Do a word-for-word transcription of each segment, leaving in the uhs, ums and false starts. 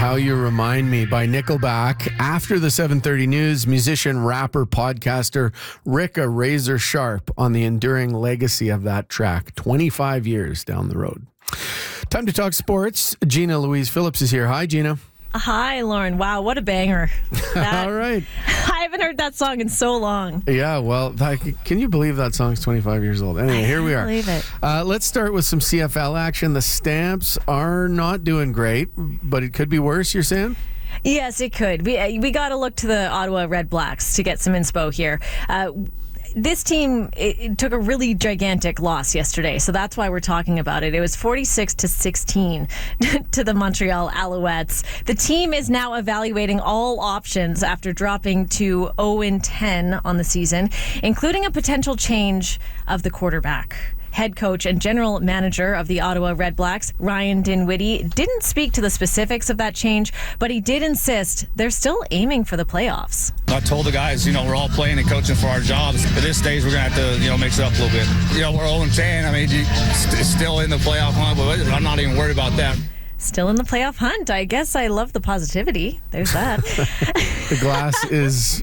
How You Remind Me by Nickelback. After the seven thirty news, musician, rapper, podcaster Ricka Razor Sharp on the enduring legacy of that track twenty-five years down the road. Time to talk sports. Gina Louise Phillips is here. Hi, Gina. Hi, Lauren. Wow, what a banger. That, All right. I haven't heard that song in so long. Yeah, well, that, can you believe that song's twenty-five years old? Anyway, I here we are. believe it. Uh, let's start with some C F L action. The Stamps are not doing great, but it could be worse, you're saying? Yes, it could. We we got to look to the Ottawa Red Blacks to get some inspo here. Uh, This team it, it took a really gigantic loss yesterday, so that's why we're talking about it. It was forty-six to sixteen to the Montreal Alouettes. The team is now evaluating all options after dropping to oh and ten on the season, including a potential change of the quarterback. Head coach and general manager of the Ottawa Red Blacks, Ryan Dinwiddie, didn't speak to the specifics of that change, but he did insist they're still aiming for the playoffs. I told the guys, you know, we're all playing and coaching for our jobs. At this stage, we're going to have to, you know, mix it up a little bit. You know, we're oh and ten. I mean, it's still in the playoff hunt, but I'm not even worried about that. Still in the playoff hunt. I guess I love the positivity. There's that. The glass is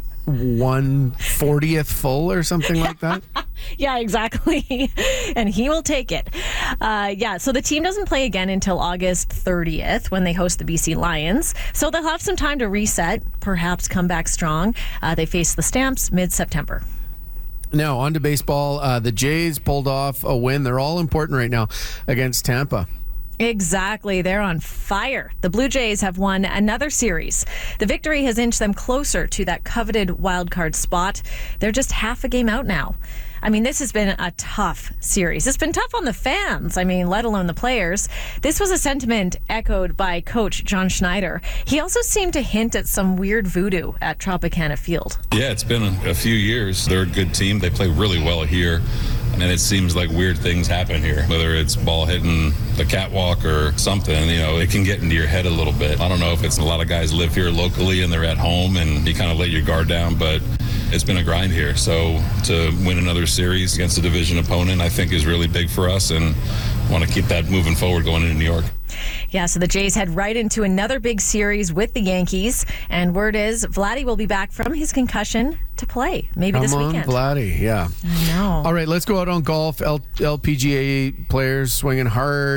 one fortieth full or something like that? Yeah, exactly. And he will take it. Uh, yeah, so the team doesn't play again until August thirtieth when they host the B C Lions. So they'll have some time to reset, perhaps come back strong. Uh, they face the Stamps mid-September. Now, on to baseball. Uh, the Jays pulled off a win. They're all important right now against Tampa. Exactly. They're on fire. The Blue Jays have won another series. The victory has inched them closer to that coveted wildcard spot. They're just half a game out now. I mean, this has been a tough series. It's been tough on the fans, I mean, let alone the players. This was a sentiment echoed by coach John Schneider. He also seemed to hint at some weird voodoo at Tropicana Field. Yeah, it's been a, a few years. They're a good team. They play really well here. And it seems like weird things happen here, whether it's ball hitting the catwalk or something, you know, it can get into your head a little bit. I don't know if it's a lot of guys live here locally and they're at home and you kind of let your guard down, but it's been a grind here. So to win another series against a division opponent, I think is really big for us and want to keep that moving forward going into New York. Yeah, so the Jays head right into another big series with the Yankees. And word is Vladdy will be back from his concussion to play, maybe Come this on, weekend. Vladdy, yeah. I know. All right, let's go out on golf. L- LPGA players swinging hard.